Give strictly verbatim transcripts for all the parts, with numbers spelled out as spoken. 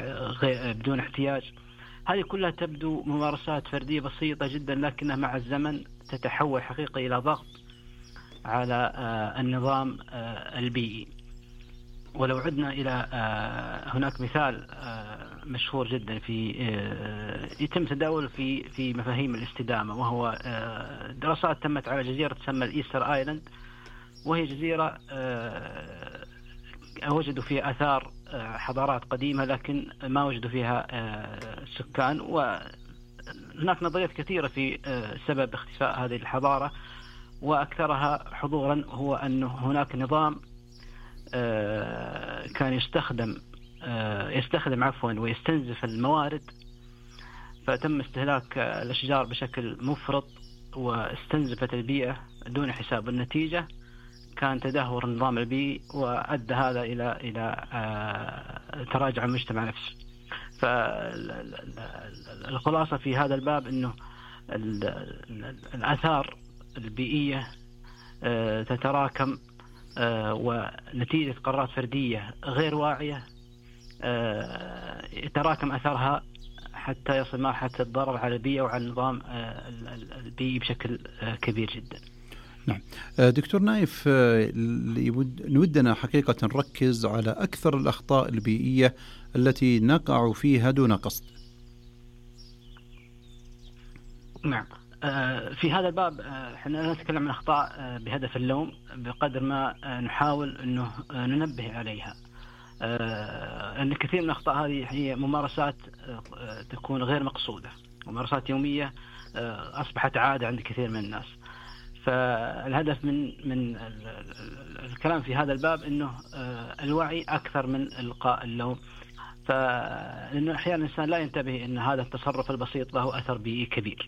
بدون احتياج. هذه كلها تبدو ممارسات فردية بسيطة جدا، لكنها مع الزمن تتحول حقيقة إلى ضغط على النظام البيئي. ولو عدنا إلى هناك مثال مشهور جدا في يتم تداوله في في مفاهيم الاستدامة، وهو دراسات تمت على جزيرة تسمى الإيستر آيلاند، وهي جزيرة وجدوا فيها آثار حضارات قديمة لكن ما وجدوا فيها سكان. وهناك نظريات كثيرة في سبب اختفاء هذه الحضارة، وأكثرها حضورا هو أنه هناك نظام كان يستخدم يستخدم عفوا ويستنزف الموارد، فتم استهلاك الأشجار بشكل مفرط واستنزفت البيئة دون حساب. النتيجة كان تدهور النظام البيئي، وأدى هذا إلى إلى تراجع المجتمع نفسه. فالخلاصة في هذا الباب أنه الآثار البيئية تتراكم، ونتيجة قرارات فردية غير واعية يتراكم أثرها حتى يصل مرحلة الضرر على البيئة وعلى النظام البيئي بشكل كبير جدا. نعم دكتور نايف، نودنا حقيقة نركز على أكثر الأخطاء البيئية التي نقع فيها دون قصد. نعم، في هذا الباب احنا لا نتكلم عن أخطاء بهدف اللوم بقدر ما نحاول أنه ننبه عليها، أن كثير من الأخطاء هذه هي ممارسات تكون غير مقصودة، ممارسات يومية أصبحت عادة عند كثير من الناس. فالهدف من من الكلام في هذا الباب أنه الوعي أكثر من إلقاء اللوم، فإنه أحيانا الإنسان لا ينتبه أن هذا التصرف البسيط له أثر بيئي كبير.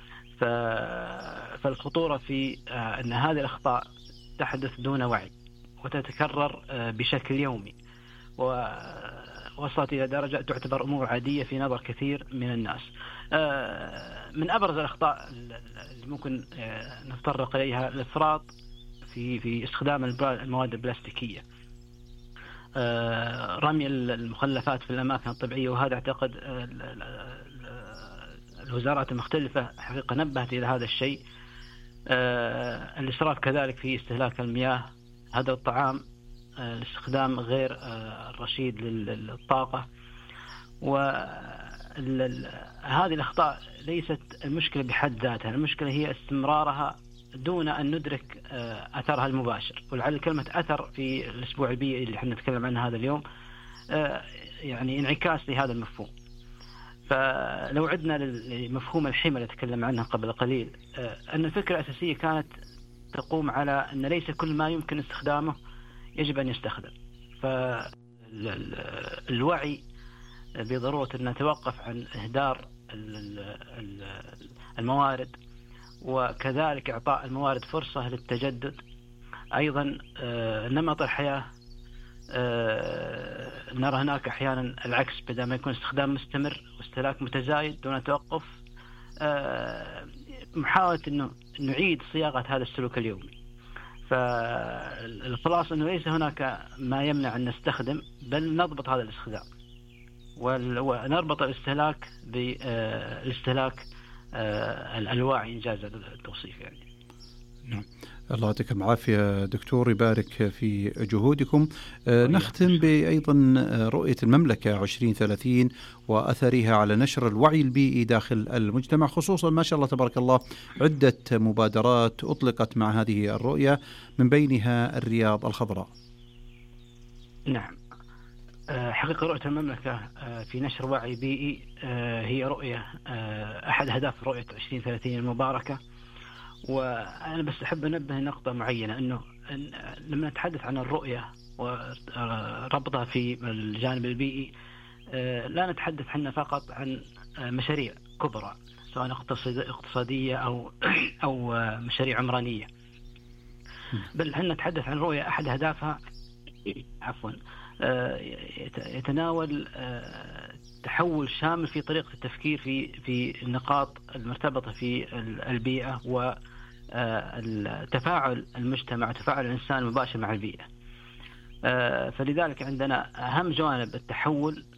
فالخطورة في أن هذه الأخطاء تحدث دون وعي وتتكرر بشكل يومي، ووصلت إلى درجة تعتبر أمور عادية في نظر كثير من الناس. من أبرز الأخطاء اللي ممكن نتطرق إليها الإفراط في في استخدام المواد البلاستيكية، رمي المخلفات في الأماكن الطبيعية، وهذا أعتقد الوزارات المختلفة حقيقة نبهت إلى هذا الشيء. الإسراف كذلك في استهلاك المياه، هذا الطعام، الاستخدام غير الرشيد للطاقة. وهذه الأخطاء ليست المشكلة بحد ذاتها، المشكلة هي استمرارها دون أن ندرك أثرها المباشر. ولعل كلمة أثر في الأسبوع البيئي اللي احنا نتكلم عنه هذا اليوم يعني انعكاس لهذا المفهوم. فلو عدنا لمفهوم الحمى اللي تكلم عنه قبل قليل، أن الفكرة الأساسية كانت تقوم على أن ليس كل ما يمكن استخدامه يجب أن يستخدم. فالوعي بضرورة أن نتوقف عن إهدار الموارد، وكذلك إعطاء الموارد فرصة للتجدد. أيضا نمط الحياة نرى هناك أحيانا العكس، بدل ما يكون استخدام مستمر واستهلاك متزايد دون توقف، محاولة أنه نعيد صياغة هذا السلوك اليومي. فالخلاصة أنه ليس هناك ما يمنع أن نستخدم، بل نضبط هذا الاستخدام ونربط الاستهلاك بالاستهلاك الواعي إنجاز التوصيف يعني. نعم، الله يعطيكم العافية دكتور، يبارك في جهودكم. آه نختم بأيضا رؤية المملكة عشرين ثلاثين وأثرها على نشر الوعي البيئي داخل المجتمع، خصوصا ما شاء الله تبارك الله عدة مبادرات أطلقت مع هذه الرؤية، من بينها الرياض الخضراء. نعم، حقيقة رؤية المملكة في نشر وعي بيئي هي رؤية أحد أهداف رؤية عشرين ثلاثين المباركة. وأنا بس أحب أنبه نقطة معينة، أنه لما نتحدث عن الرؤية وربطها في الجانب البيئي، لا نتحدث حنا فقط عن مشاريع كبرى سواء اقتصادية أو أو مشاريع عمرانية، بل حنا نتحدث عن رؤية أحد أهدافها عفوا يتناول تحول شامل في طريقة التفكير في في النقاط المرتبطة في البيئة والتفاعل المجتمع وتفاعل الإنسان المباشر مع البيئة. فلذلك عندنا أهم جوانب التحول